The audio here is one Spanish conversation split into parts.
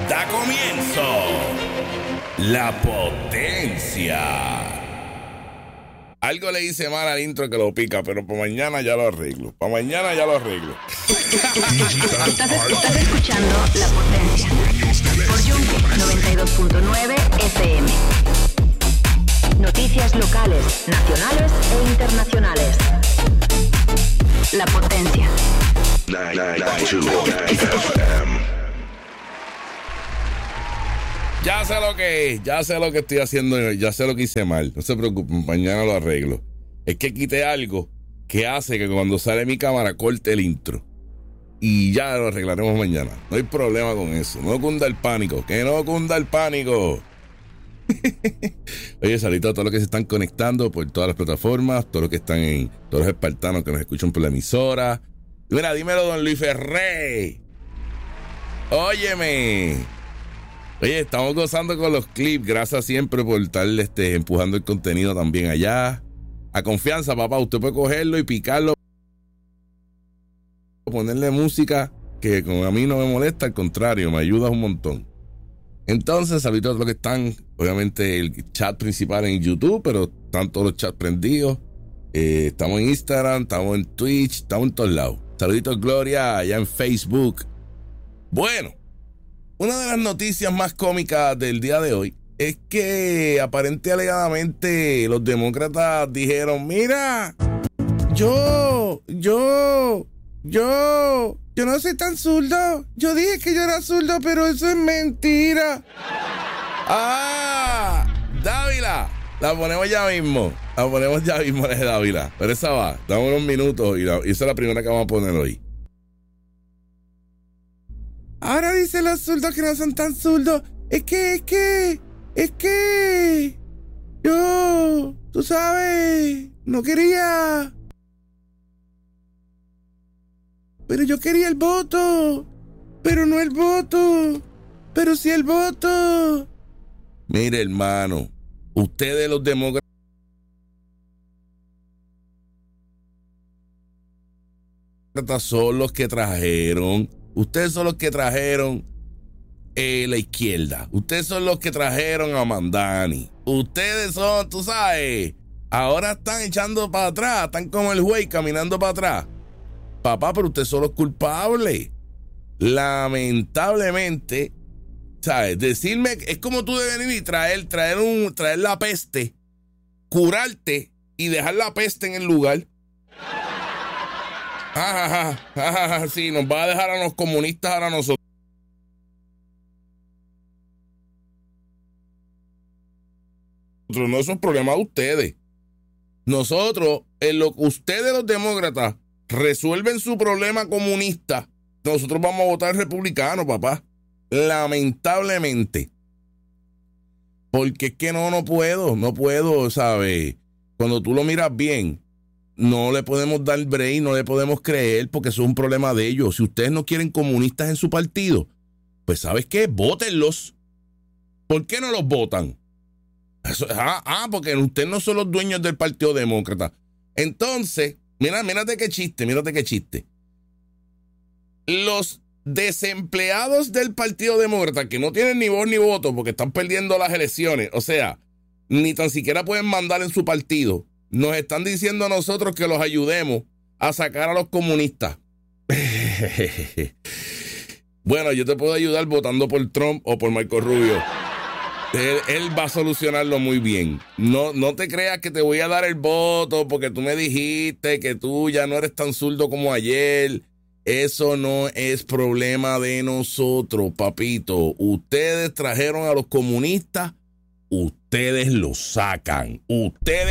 Da comienzo La Potencia. Algo le hice mal al intro que lo pica, pero para mañana ya lo arreglo. Estás escuchando La Potencia por Yunque 92.9 FM. Noticias locales, nacionales e internacionales. La Potencia. 992 FM. Ya sé lo que es, ya sé lo que estoy haciendo, ya sé lo que hice mal. No se preocupen, mañana lo arreglo. Es que quité algo que hace que cuando sale mi cámara corte el intro. Y ya lo arreglaremos mañana. No hay problema con eso. No cunda el pánico. Que no cunda el pánico. Oye, saludos a todos los que se están conectando por todas las plataformas, todos los que están en, todos los espartanos que nos escuchan por la emisora. Mira, dímelo, don Luis Ferré. Óyeme. Oye, estamos gozando con los clips. Gracias siempre por estar empujando el contenido también allá. A confianza, papá. Usted puede cogerlo y picarlo, ponerle música que a mí no me molesta. Al contrario, me ayuda un montón. Entonces, saludos a todos los que están. Obviamente el chat principal en YouTube, pero están todos los chats prendidos. Estamos en Instagram, estamos en Twitch, estamos en todos lados. Saluditos, Gloria, allá en Facebook. Bueno, una de las noticias más cómicas del día de hoy es que alegadamente los demócratas dijeron, mira, yo no soy tan zurdo. Yo dije que yo era zurdo, pero eso es mentira. Dávila, la ponemos ya mismo de Dávila. Pero esa va, dame unos minutos y esa es la primera que vamos a poner hoy. Ahora dicen los zurdos que no son tan zurdos. Es que yo, tú sabes, no quería. Pero yo quería el voto. Pero no el voto. Pero sí el voto. Mire, hermano, ustedes los demócratas son los que trajeron. Ustedes son los que trajeron la izquierda. Ustedes son los que trajeron a Mandani. Ustedes son, tú sabes, ahora están echando para atrás. Están como el juez caminando para atrás. Papá, pero ustedes son los culpables. Lamentablemente, ¿sabes? Decirme, es como tú de venir y traer la peste, curarte y dejar la peste en el lugar. Sí, nos va a dejar a los comunistas ahora a nosotros. No, eso es problema de ustedes. Nosotros, en lo que ustedes los demócratas resuelven su problema comunista, nosotros vamos a votar republicano, papá. Lamentablemente. Porque es que no puedo, ¿sabes? Cuando tú lo miras bien, no le podemos dar break, no le podemos creer, porque eso es un problema de ellos. Si ustedes no quieren comunistas en su partido, pues ¿sabes qué? Vótenlos. ¿Por qué no los votan? Porque ustedes no son los dueños del Partido Demócrata. Entonces, mírate qué chiste. Los desempleados del Partido Demócrata, que no tienen ni voz ni voto porque están perdiendo las elecciones, o sea, ni tan siquiera pueden mandar en su partido, nos están diciendo a nosotros que los ayudemos a sacar a los comunistas. Bueno, yo te puedo ayudar votando por Trump o por Marco Rubio. Él va a solucionarlo muy bien. No te creas que te voy a dar el voto porque tú me dijiste que tú ya no eres tan zurdo como ayer. Eso no es problema de nosotros, papito. Ustedes trajeron a los comunistas, ustedes los sacan. Y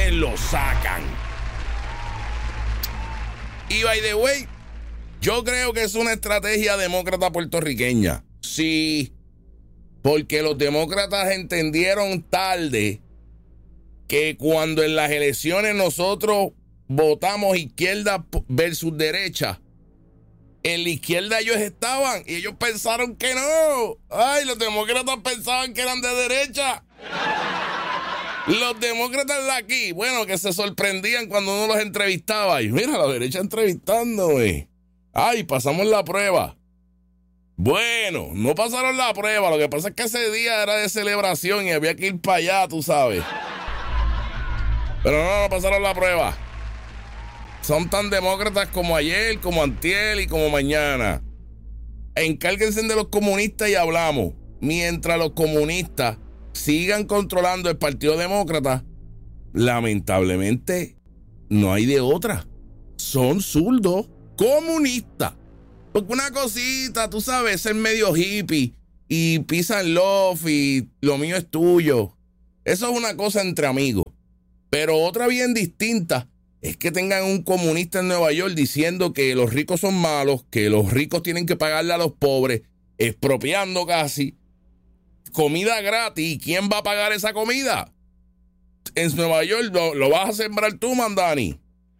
by the way, yo creo que es una estrategia demócrata puertorriqueña. Sí. Porque los demócratas entendieron tarde que cuando en las elecciones nosotros votamos izquierda versus derecha, en la izquierda ellos estaban y ellos pensaron que no. Ay, los demócratas pensaban que eran de derecha. Los demócratas de aquí, bueno, que se sorprendían cuando uno los entrevistaba. Y mira, la derecha entrevistándome. Ay, pasamos la prueba. Bueno, no pasaron la prueba. Lo que pasa es que ese día era de celebración y había que ir para allá, tú sabes. Pero no pasaron la prueba. Son tan demócratas como ayer, como antier y como mañana. Encárguense de los comunistas y hablamos. Mientras los comunistas sigan controlando el Partido Demócrata, lamentablemente no hay de otra. Son zurdos comunistas. Porque una cosita, tú sabes, ser medio hippie y peace and love y lo mío es tuyo. Eso es una cosa entre amigos. Pero otra bien distinta es que tengan un comunista en Nueva York diciendo que los ricos son malos, que los ricos tienen que pagarle a los pobres, expropiando casi, comida gratis. ¿Y quién va a pagar esa comida? En Nueva York lo vas a sembrar tú, Mandani.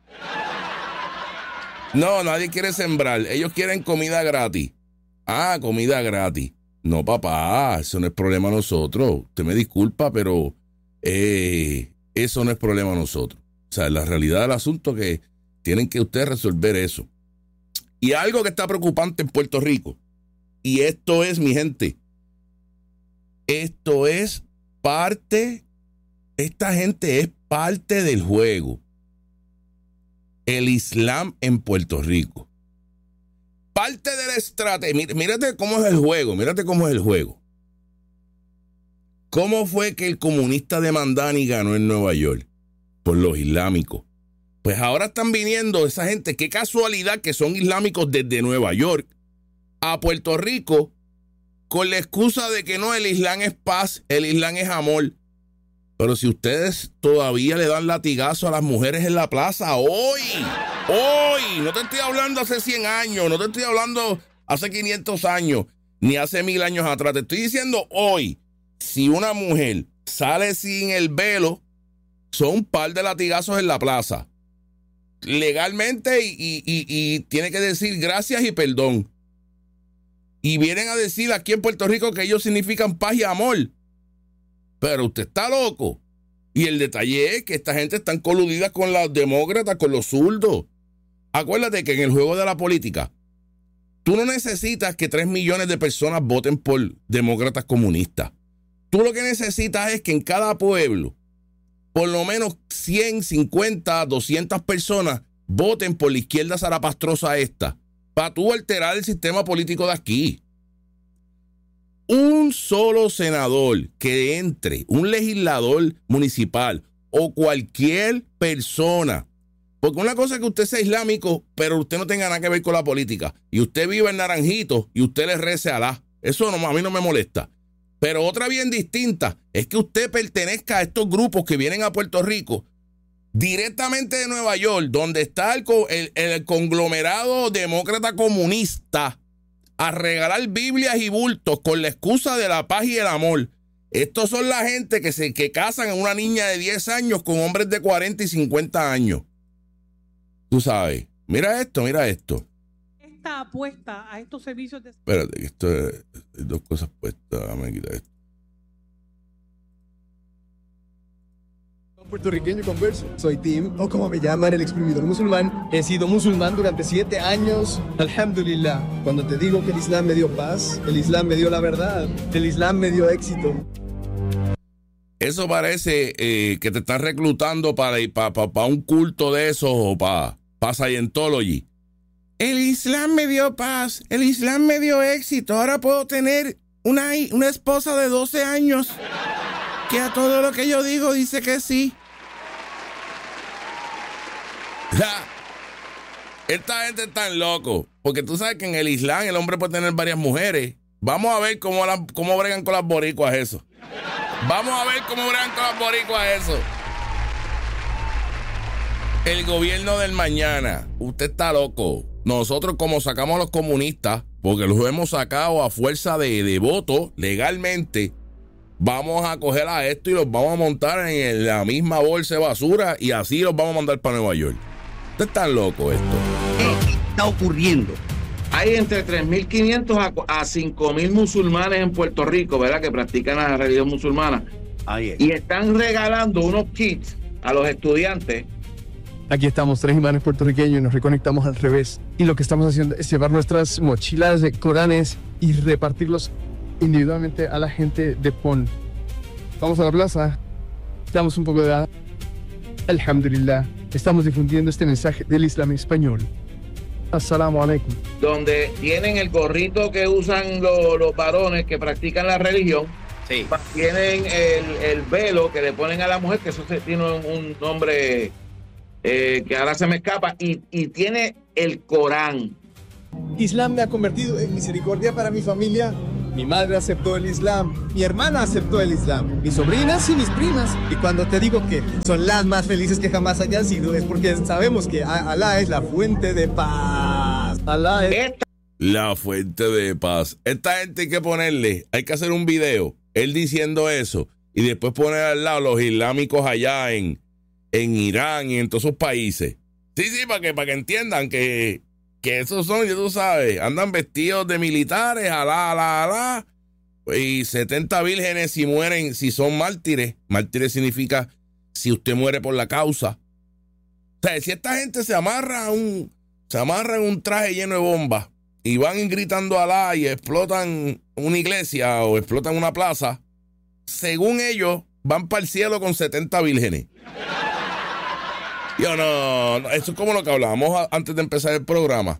No, nadie quiere sembrar. Ellos quieren comida gratis. Ah, comida gratis. No, papá, eso no es problema de nosotros. Usted me disculpa, pero eso no es problema de nosotros. O sea, la realidad del asunto es que tienen que ustedes resolver eso. Y algo que está preocupante en Puerto Rico, y esto es, mi gente, esto es parte, esta gente es parte del juego. El Islam en Puerto Rico. Parte de la estrategia. Mírate cómo es el juego. Mírate cómo es el juego. ¿Cómo fue que el comunista de Mandani ganó en Nueva York? Por los islámicos. Pues ahora están viniendo esa gente. Qué casualidad que son islámicos desde Nueva York a Puerto Rico con la excusa de que no, el Islam es paz, el Islam es amor. Pero si ustedes todavía le dan latigazo a las mujeres en la plaza, hoy, no te estoy hablando hace 100 años, no te estoy hablando hace 500 años, ni hace 1000 años atrás, te estoy diciendo hoy, si una mujer sale sin el velo, son un par de latigazos en la plaza, legalmente y tiene que decir gracias y perdón. Y vienen a decir aquí en Puerto Rico que ellos significan paz y amor. Pero usted está loco. Y el detalle es que esta gente está coludida con los demócratas, con los zurdos. Acuérdate que en el juego de la política, tú no necesitas que 3 millones de personas voten por demócratas comunistas. Tú lo que necesitas es que en cada pueblo, por lo menos 100, 50, 200 personas voten por la izquierda zarapastrosa esta, para tú alterar el sistema político de aquí. Un solo senador que entre, un legislador municipal o cualquier persona, porque una cosa es que usted sea islámico, pero usted no tenga nada que ver con la política, y usted vive en Naranjito y usted le rece a Alá, eso no, a mí no me molesta. Pero otra bien distinta es que usted pertenezca a estos grupos que vienen a Puerto Rico directamente de Nueva York, donde está el conglomerado demócrata comunista, a regalar Biblias y bultos con la excusa de la paz y el amor. Estos son la gente que casan a una niña de 10 años con hombres de 40 y 50 años. Tú sabes. Mira esto. Esta apuesta a estos servicios de... Espérate, esto es dos cosas puestas. Déjame quitar esto. Puertorriqueño converso. Soy Tim, o como me llaman, el exprimidor musulmán. He sido musulmán durante 7 años. Alhamdulillah. Cuando te digo que el Islam me dio paz, el Islam me dio la verdad, el Islam me dio éxito. Eso parece que te están reclutando para un culto de esos o para Scientology. El Islam me dio paz, el Islam me dio éxito. Ahora puedo tener una esposa de 12 años que a todo lo que yo digo dice que sí. Esta gente es tan loco, porque tú sabes que en el Islam el hombre puede tener varias mujeres. Vamos a ver cómo bregan con las boricuas eso. El gobierno del mañana. Usted está loco. Nosotros como sacamos a los comunistas, porque los hemos sacado a fuerza de voto legalmente, vamos a coger a esto y los vamos a montar en la misma bolsa de basura y así los vamos a mandar para Nueva York. Usted está loco esto. ¿Qué está ocurriendo? Hay entre 3.500 a 5.000 musulmanes en Puerto Rico, ¿verdad? Que practican la religión musulmana. Y están regalando unos kits a los estudiantes Aquí estamos, 3 imanes puertorriqueños y nos reconectamos al revés. Y lo que estamos haciendo es llevar nuestras mochilas de Coranes y repartirlos individualmente a la gente de PON. Vamos a la plaza, damos un poco de... Alhamdulillah, estamos difundiendo este mensaje del Islam español. Assalamu alaikum. Donde tienen el gorrito que usan los varones que practican la religión. Sí. Tienen el velo que le ponen a la mujer, que eso tiene un nombre que ahora se me escapa, y tiene el Corán. Islam me ha convertido en misericordia para mi familia. Mi madre aceptó el Islam, mi hermana aceptó el Islam, mis sobrinas y mis primas. Y cuando te digo que son las más felices que jamás hayan sido, es porque sabemos que Alá es la fuente de paz. Alá es la fuente de paz. Esta gente hay que ponerle, hay que hacer un video, él diciendo eso, y después poner al lado los islámicos allá en Irán y en todos esos países. Sí, para que entiendan que esos son, ya tú sabes, andan vestidos de militares, alá, y 70 vírgenes si mueren, si son mártires. Mártires significa si usted muere por la causa. O sea, si esta gente se amarra en un traje lleno de bombas y van gritando alá y explotan una iglesia o explotan una plaza, según ellos, van para el cielo con 70 vírgenes. Yo no, eso es como lo que hablábamos antes de empezar el programa.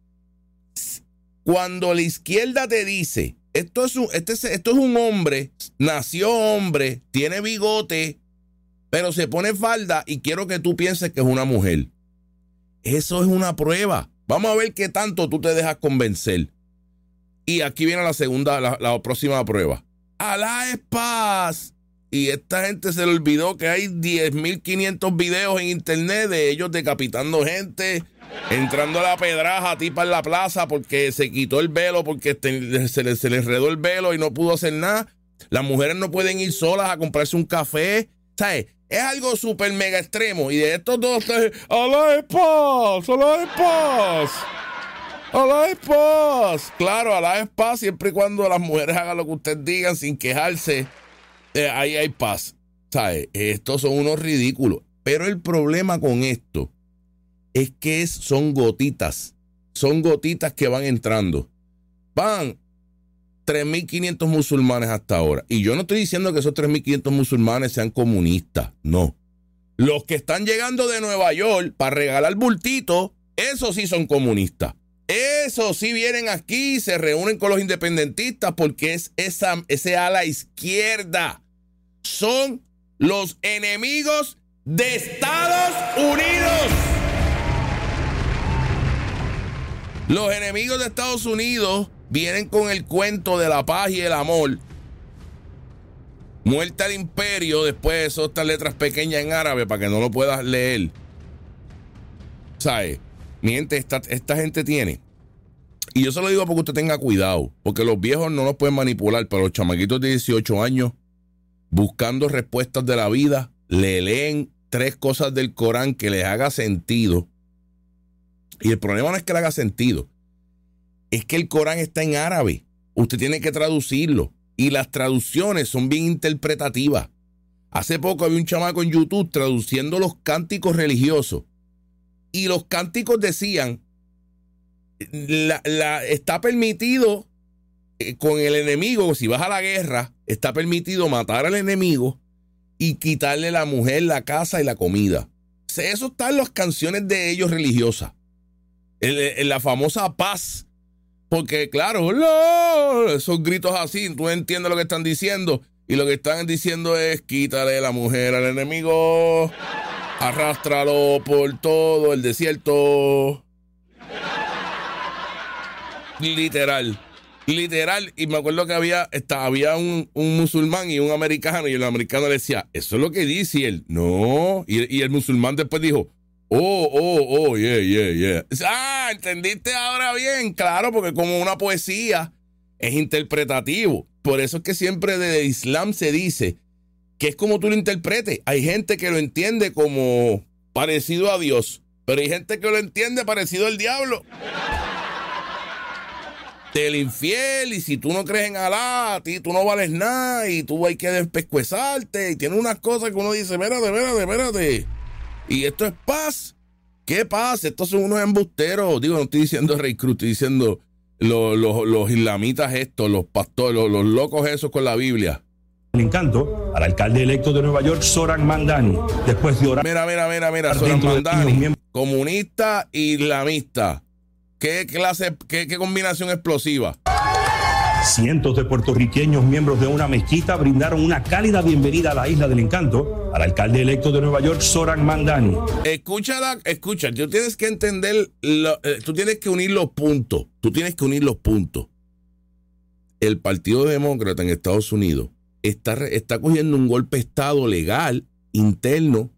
Cuando la izquierda te dice, esto es un hombre, nació hombre, tiene bigote, pero se pone falda y quiero que tú pienses que es una mujer. Eso es una prueba. Vamos a ver qué tanto tú te dejas convencer. Y aquí viene la próxima prueba. Alá es paz. Y esta gente se le olvidó que hay 10.500 videos en internet de ellos decapitando gente, entrando a la pedraja, tipa en la plaza porque se quitó el velo, porque se le enredó el velo y no pudo hacer nada. Las mujeres no pueden ir solas a comprarse un café. ¿Sabes? Es algo súper mega extremo. Y de estos dos, Alá es paz, Alá es paz. Alá es paz. Claro, Alá es paz siempre y cuando las mujeres hagan lo que ustedes digan sin quejarse. Ahí hay paz. ¿Sabes? Estos son unos ridículos. Pero el problema con esto es que son gotitas. Son gotitas que van entrando. Van 3.500 musulmanes hasta ahora. Y yo no estoy diciendo que esos 3.500 musulmanes sean comunistas. No. Los que están llegando de Nueva York para regalar bultitos, esos sí son comunistas. Esos sí vienen aquí y se reúnen con los independentistas porque es ese ala izquierda. Son los enemigos de Estados Unidos. Los enemigos de Estados Unidos vienen con el cuento de la paz y el amor. Muerte al imperio, después eso, estas letras pequeñas en árabe para que no lo puedas leer. ¿Sabes? Mi gente, esta gente tiene. Y yo se lo digo porque usted tenga cuidado, porque los viejos no los pueden manipular, pero los chamaquitos de 18 años, buscando respuestas de la vida, le leen 3 cosas del Corán que les haga sentido. Y el problema no es que le haga sentido, es que el Corán está en árabe. Usted tiene que traducirlo. Y las traducciones son bien interpretativas. Hace poco había un chamaco en YouTube traduciendo los cánticos religiosos. Y los cánticos decían, está permitido con el enemigo, si vas a la guerra, está permitido matar al enemigo y quitarle la mujer, la casa y la comida. Eso está en las canciones de ellos religiosas. En la famosa paz. Porque claro, esos gritos así, tú entiendes lo que están diciendo. Y lo que están diciendo es, quítale la mujer al enemigo, arrástralo por todo el desierto. Literal. Y me acuerdo que había un musulmán y un americano, y el americano le decía, eso es lo que dice, y él, no. Y el musulmán después dijo, yeah. Ah, ¿entendiste ahora bien? Claro, porque como una poesía es interpretativo. Por eso es que siempre del Islam se dice que es como tú lo interpretes. Hay gente que lo entiende como parecido a Dios, pero hay gente que lo entiende parecido al diablo. Del infiel, y si tú no crees en Alá, a ti tú no vales nada, y tú hay que despescuezarte, y tiene unas cosas que uno dice, espérate. Y esto es paz. ¿Qué paz? Estos son unos embusteros. Digo, no estoy diciendo Rey Cruz, estoy diciendo los islamitas estos, los pastores, los locos esos con la Biblia. El encanto al alcalde electo de Nueva York, Zohran Mamdani, después de orar. Mira, Zohran Mamdani, comunista e islamista. ¿Qué combinación explosiva? Cientos de puertorriqueños, miembros de una mezquita, brindaron una cálida bienvenida a la Isla del Encanto al alcalde electo de Nueva York, Zohran Mamdani. Escucha, tú tienes que entender, tú tienes que unir los puntos. El Partido Demócrata en Estados Unidos está cogiendo un golpe de Estado legal interno